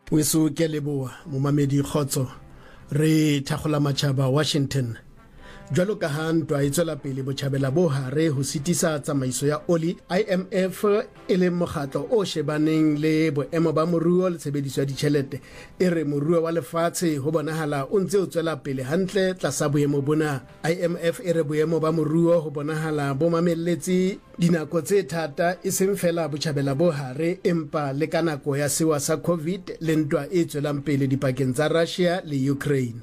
Weso ke leboa momamedi Khotso re thagola matšhaba Washington. Jwalo ka ha ntwa e tswela pele botjhabela bo hare ho sitisa tsamaiso ya oli, IMF e le mokgatlo o shebaneng le boemo ba moruo le tshebediso ya ditjhelete e re moruo wa lefatshe ho bonahala o ntse o tswela pele hantle tlasa boemo bona. IMF e re boemo ba moruo ho bonahala bo mamelletse dinako tse thata e seng fela botjhabela bo hare empa le ka nako ya sewa sa COVID le ntwa e tswelang pele dipakeng tsa Russia le Ukraine.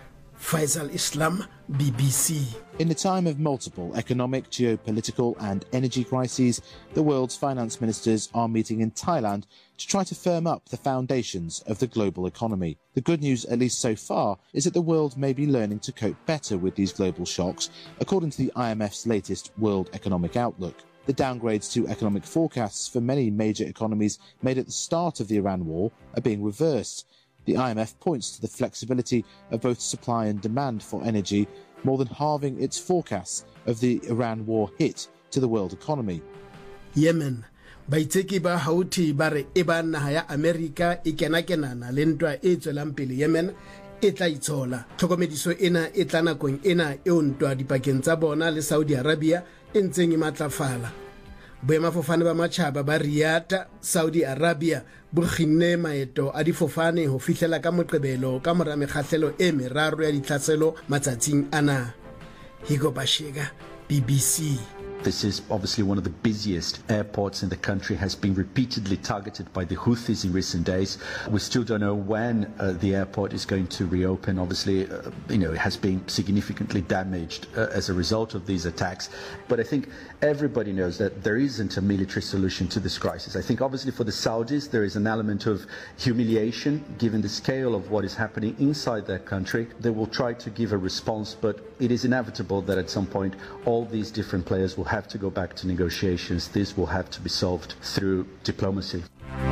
Faisal Islam, BBC. In the time of multiple economic, geopolitical and energy crises, the world's finance ministers are meeting in Thailand to try to firm up the foundations of the global economy. The good news, at least so far, is that the world may be learning to cope better with these global shocks, according to the IMF's latest World Economic Outlook. The downgrades to economic forecasts for many major economies made at the start of the Iran war are being reversed. The IMF points to the flexibility of both supply and demand for energy, more than halving its forecasts of the Iran war hit to the world economy. Yemen, baitseki ba Houthi ba re e ba naha ya America e kenakenana le ntwa e tswelang pele Yemen e tla itshola. Tlhokomediso ena e tla nakong ena e ntwa dipakeng tsa bona le Saudi Arabia e ntseng e matlafala. Boemafofane ba matjhaba ba Riyadh, Saudi Arabia bo kginne maeto a difofane ho fihlela ka Moqebelo ka mora mekgahlelo e meraro ya ditlhaselo matsatsing ana. Higo Bashega, BBC. This is obviously one of the busiest airports in the country, has been repeatedly targeted by the Houthis in recent days. We still don't know when the airport is going to reopen. Obviously, it has been significantly damaged as a result of these attacks. But I think everybody knows that there isn't a military solution to this crisis. I think obviously for the Saudis, there is an element of humiliation given the scale of what is happening inside their country. They will try to give a response, but it is inevitable that at some point all these different players will have to go back to negotiations. This will have to be solved through diplomacy.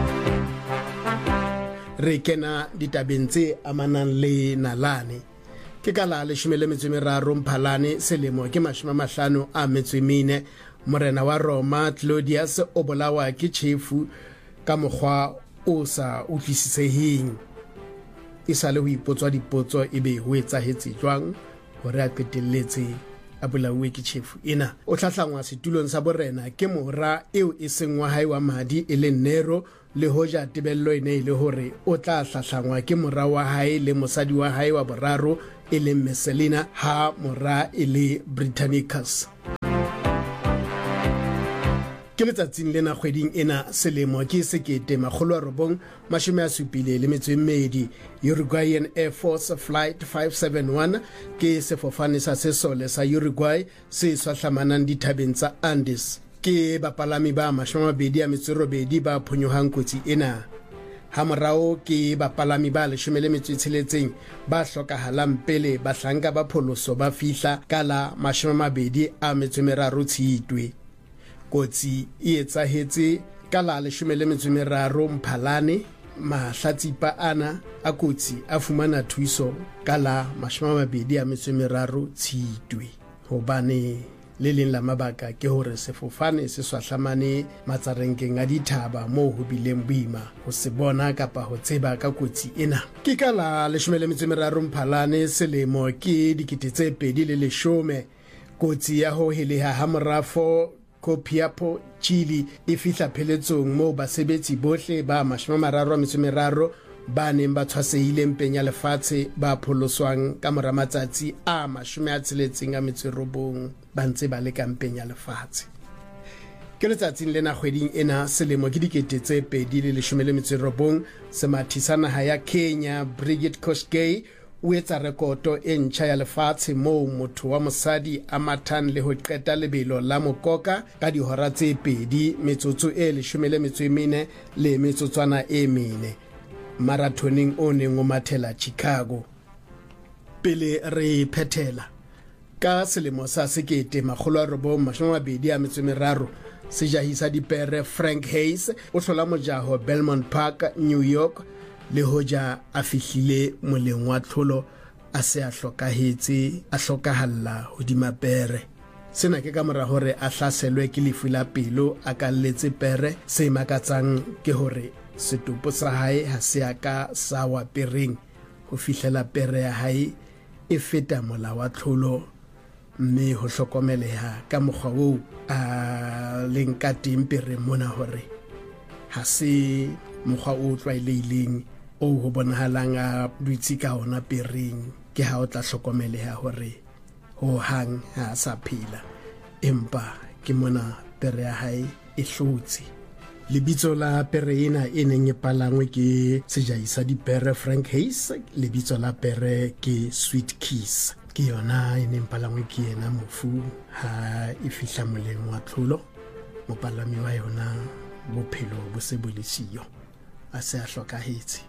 Re kena ditabeng tse amanang le nalane. Ke ka la 13 Mphalane selemo ke 54 morena wa Roma Claudius o bolawa ke tjhefu ka mokgwa o sa utlwisiseheng. E sale ho ipotswa dipotso ebe ho etsahetse jwang hore a qetelletse a bolauwe ke tjhefu ena. O hlahlangwa setulong sa borena ke mora eo e seng wa hae wa madi e le Nero le hoja tebello ene ile hore o tla hlahlangwa ke mora wa hae le mosadi wa hae wa boraro e le Messalina ha mora e le Britannicus. Ke letsatsing lena kgweding ena selemo ke 1972 Uruguayan Air Force Flight 571 ke sefofane sa sesole sa Uruguay se swahlamanang dithabeng tsa Andes. Ke bapalami ba 28 ba phonyohang kotsi ena. Ha morao ke bapalami ba 16 ba hlokahalang pele bahlanka ba pholoso ba fihla ka la 23 Tshitwe. Kotsi e etsahetse ka la 13 Mphalane. Mahlatsipa ana a kotsi a fumana thuso ka la 23 Tshitwe. Hobane le leng la mabaka ke hore sefofane se swahlamane matsarenkeng a dithaba moo ho bileng boima ho se bona kapa ho tseba ka kotsi ena. Ke ka la 13 Mphalane selemo ke 2010 kotsi ya ho heleha ha morafo Copiapo Chile e fihla pheletsong moo basebetsi bohle ba 33 ba neng ba tshwasehile mpeng ya lefatshe ba pholoswang ka mora matsatsi a 69 ba ntse ba le ka mpeng ya lefatshe. Ke letsatsing lena kgweding ena selemo ke 2019 semathi sa naha ya Kenya Brigid Kosgei o etsa rekoto e ntjha ya lefatshe moo motho wa mosadi a mathang le ho qeta lebelo la mokoka ka dihora tse 2 metsotso e 14 le metsotswana e 4 marathoning o neng o mathela Chicago. Pele re phethela ka selemo sa 1923 sejahisa dipere Frank Hayes o hlola mojaho Belmont Park, New York, le hoja a fihlile moleng wa tlholo a se a hlokahetse a hlokahalla hodima pere. Sena ke ka mora hore a hlaselwe ke lefu la pelo a ka letse pere. Se makatsang ke hore setopo sa hae ha se a ka sa wa pereng ho fihlela pere ya hae e feta mola wa tlholo mme ho hlokomeleha ka mokgwa oo a leng ka teng pereng mona hore ha se mokgwa o tlwaelehileng o ho bonahalang a dutse ka ona pereng ke ha o tla hlokomeleha hore ho hang ha sa phela empa ke mona pere ya hae e hlotse. Lebitso la pere ena e neng e palangwe ke sejai sa dipere Frank Hayes, lebitso la pere ke Sweet Kiss. Ke yona e neng palangwe ke yena mofu ha e fihla moleng wa tlholo, mopalami wa yona bophelo bo se bo le siyo, a se a hlokahetse.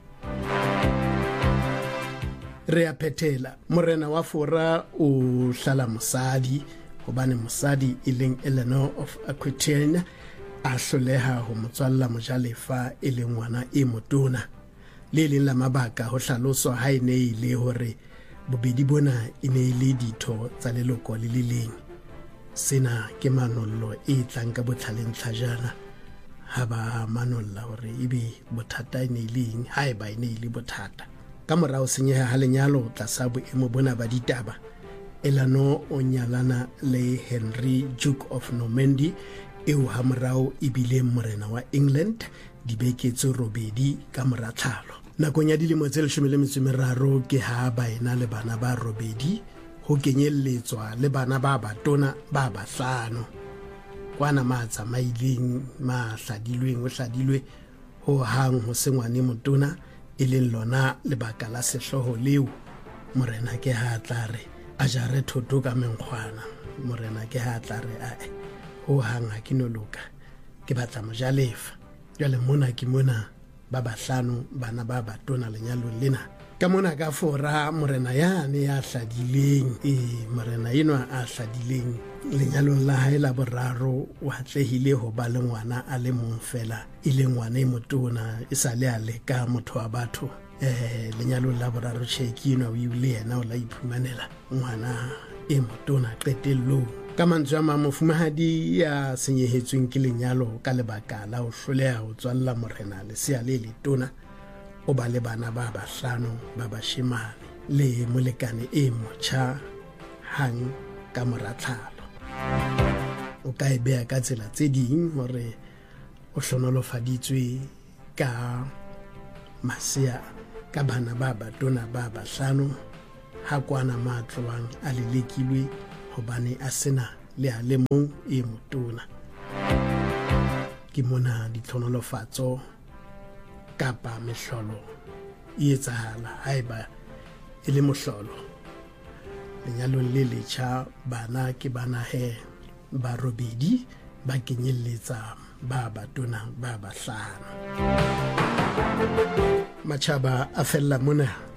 Re a phethela, morena wa Fora o hlala mosadi hobane mosadi e leng Eleanor of Aquitaine a hloleha ho motswalla mojalefa e leng ngwana e motona. Le leng la mabaka ho hlaloswa ha e ne ile hore bobedi bona e ne le ditho tsa leloko le le leng. Sena ke manollo e tlang ka botlhaleng tlhajana ha ba manolla hore ebe bothata e ne leng ha e ba e ne le bothata. Ka morao senyeha ha lenyalo tlasa boemo bona ba ditaba, Eleanor o nyalana le Henry Duke of Normandy eo ha morao e bile morena wa England dibeke tse 8 ka mora tlhalo. Nakong ya dilemo tse 13 ke ha ba ena le bana ba 8 ho kenyelletswa le bana ba batona ba 5 kwana matsamaileng ma hladilwe ho hang ho sengwane motona e leng lona lebaka la sehloho leo morena ke ha tlare a jare thoto ka menkgwana. Morena ke ha tlare ho hang ha kinoloka ke batla mojalefa jale mona ke mona ba 5 bana ba batona lenyalong lena. Ka mona ka Fora morena yane ya hladileng morena enwa a hladileng lenyalong la hae la boraro o hatlehile ho ba le ngwana a le mong fela e leng ngwana e motona e sa le a leka motho wa batho. Lenyalong la boraro tjheki enwa o ile yena o la iphumanela ngwana e motona qetellong. Ka mantswe a mang mofumahadi ya senyehetsweng ke lenyalo ka lebaka la ho hloleha ho tswalla morena lesea le letona o ba le bana ba 5 ba bashemane le molekane e motjha hang ka mora tlhalo. O ka e beha ka tsela tse ding hore o hlonolofaditswe ka masea ka bana ba batona ba 5 ha kwana matlwang a lelekilwe hobane a sena le a le mong e motona. Ke mona ditlhonolofatso kapa mehlolo e etsahala haeba e le mohlolo. Lenyalong le letjha bana ke bana ba 8 ba kenyelletsa ba batona ba 5. Machaba a fella mona